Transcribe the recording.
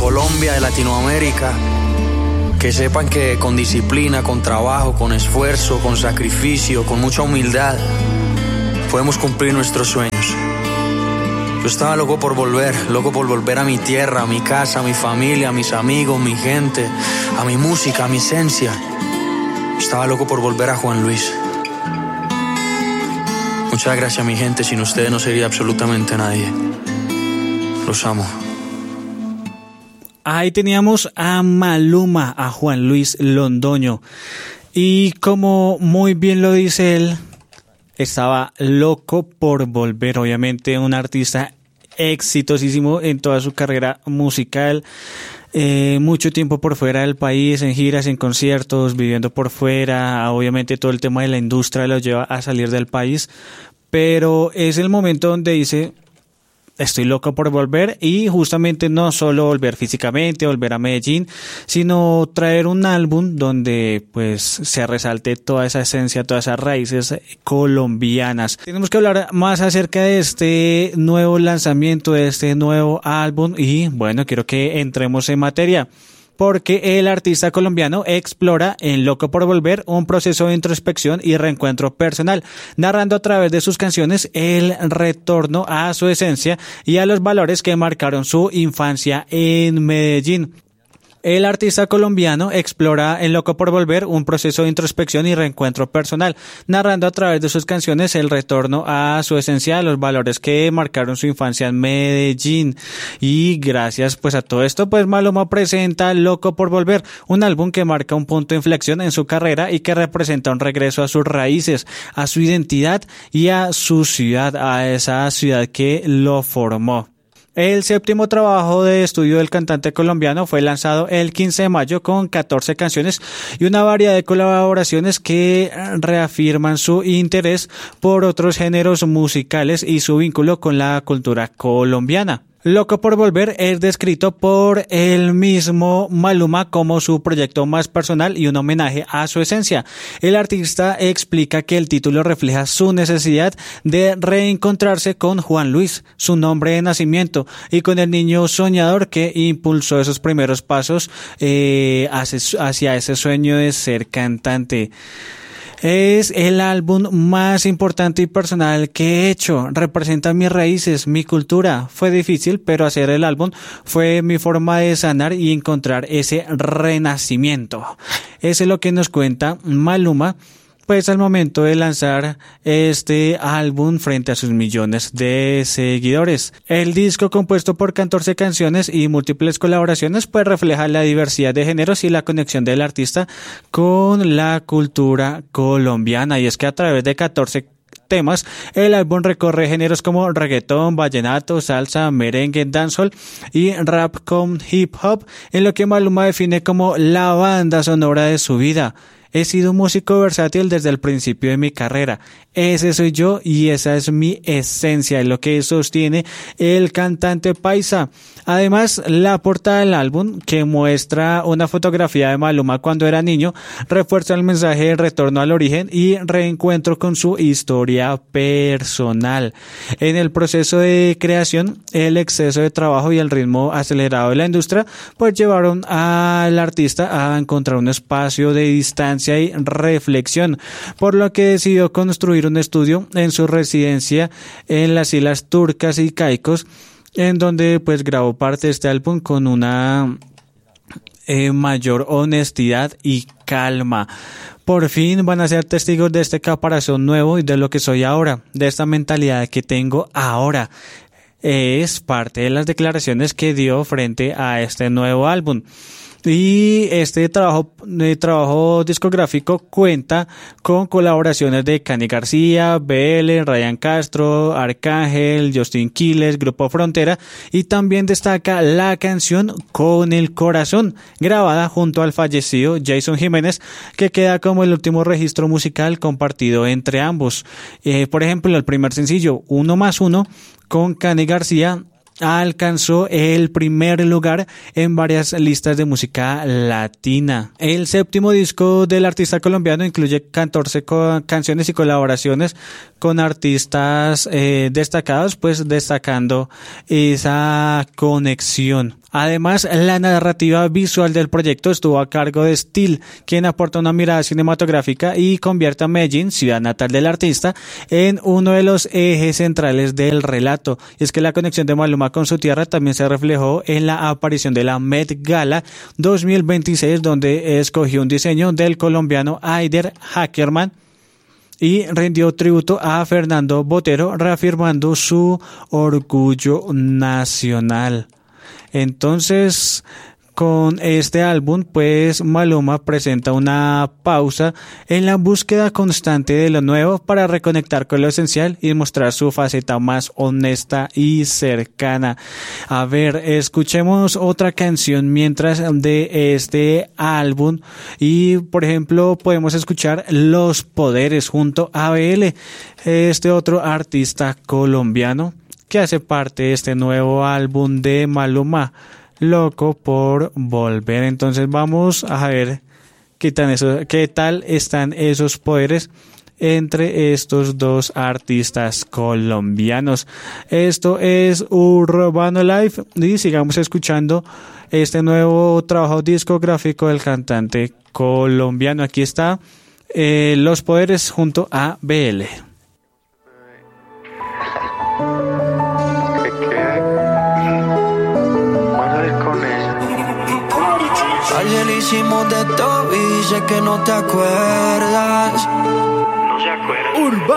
Colombia, de Latinoamérica, que sepan que con disciplina, con trabajo, con esfuerzo, con sacrificio, con mucha humildad, podemos cumplir nuestros sueños. Yo estaba loco por volver a mi tierra, a mi casa, a mi familia, a mis amigos, mi gente, a mi música, a mi esencia. Estaba loco por volver a Juan Luis. Muchas gracias, mi gente. Sin ustedes no sería absolutamente nadie. Los amo. Ahí teníamos a Maluma, a Juan Luis Londoño. Y como muy bien lo dice él, estaba loco por volver. Obviamente un artista exitosísimo en toda su carrera musical. Mucho tiempo por fuera del país, en giras, en conciertos, viviendo por fuera. Obviamente todo el tema de la industria lo lleva a salir del país, pero es el momento donde dice: estoy loco por volver, y justamente no solo volver físicamente, volver a Medellín, sino traer un álbum donde pues se resalte toda esa esencia, todas esas raíces colombianas. Tenemos que hablar más acerca de este nuevo lanzamiento, de este nuevo álbum, y bueno, quiero que entremos en materia, porque el artista colombiano explora en Loco por Volver un proceso de introspección y reencuentro personal, narrando a través de sus canciones el retorno a su esencia y a los valores que marcaron su infancia en Medellín. El artista colombiano explora en Loco por Volver un proceso de introspección y reencuentro personal, narrando a través de sus canciones el retorno a su esencia, los valores que marcaron su infancia en Medellín. Y gracias pues a todo esto, pues Maluma presenta Loco por Volver, un álbum que marca un punto de inflexión en su carrera y que representa un regreso a sus raíces, a su identidad y a su ciudad, a esa ciudad que lo formó. El séptimo trabajo de estudio del cantante colombiano fue lanzado el 15 de mayo con 14 canciones y una variedad de colaboraciones que reafirman su interés por otros géneros musicales y su vínculo con la cultura colombiana. Loco por Volver es descrito por el mismo Maluma como su proyecto más personal y un homenaje a su esencia. El artista explica que el título refleja su necesidad de reencontrarse con Juan Luis, su nombre de nacimiento, y con el niño soñador que impulsó esos primeros pasos hacia ese sueño de ser cantante. Es el álbum más importante y personal que he hecho. Representa mis raíces, mi cultura. Fue difícil, pero hacer el álbum fue mi forma de sanar y encontrar ese renacimiento. Eso es lo que nos cuenta Maluma, pues al momento de lanzar este álbum frente a sus millones de seguidores. El disco, compuesto por 14 canciones y múltiples colaboraciones, pues refleja la diversidad de géneros y la conexión del artista con la cultura colombiana. Y es que a través de 14 temas, el álbum recorre géneros como reggaetón, vallenato, salsa, merengue, dancehall y rap con hip hop, en lo que Maluma define como la banda sonora de su vida. He sido un músico versátil desde el principio de mi carrera. Ese soy yo y esa es mi esencia, es lo que sostiene el cantante paisa. Además, la portada del álbum, que muestra una fotografía de Maluma cuando era niño, refuerza el mensaje de retorno al origen y reencuentro con su historia personal. En el proceso de creación, el exceso de trabajo y el ritmo acelerado de la industria pues llevaron al artista a encontrar un espacio de distancia y reflexión, por lo que decidió construir un estudio en su residencia en las Islas Turcas y Caicos, en donde pues grabó parte de este álbum con una mayor honestidad y calma. Por fin van a ser testigos de este caparazón nuevo y de lo que soy ahora, de esta mentalidad que tengo ahora. Es parte de las declaraciones que dio frente a este nuevo álbum. Y este trabajo discográfico cuenta con colaboraciones de Cani García, BL, Ryan Castro, Arcángel, Justin Quiles, Grupo Frontera, y también destaca la canción Con el Corazón, grabada junto al fallecido Jason Jiménez, que queda como el último registro musical compartido entre ambos. Por ejemplo, el primer sencillo, 1+1, con Cani García, alcanzó el primer lugar en varias listas de música latina. El séptimo disco del artista colombiano incluye 14 canciones y colaboraciones con artistas destacados, pues destacando esa conexión. Además, la narrativa visual del proyecto estuvo a cargo de Steel, quien aporta una mirada cinematográfica y convierte a Medellín, ciudad natal del artista, en uno de los ejes centrales del relato. Y es que la conexión de Maluma con su tierra también se reflejó en la aparición de la Met Gala 2026, donde escogió un diseño del colombiano Aider Hackerman y rindió tributo a Fernando Botero, reafirmando su orgullo nacional. Entonces, con este álbum, pues Maluma presenta una pausa en la búsqueda constante de lo nuevo para reconectar con lo esencial y mostrar su faceta más honesta y cercana. A ver, escuchemos otra canción mientras de este álbum y, por ejemplo, podemos escuchar Los Poderes junto a BL, este otro artista colombiano que hace parte de este nuevo álbum de Maluma, Loco por Volver. Entonces vamos a ver qué tal están esos poderes entre estos dos artistas colombianos. Esto es Urbano Life y sigamos escuchando este nuevo trabajo discográfico del cantante colombiano. Aquí está Los Poderes junto a BL. Ayer hicimos de todo y sé que no te acuerdas. No se acuerda.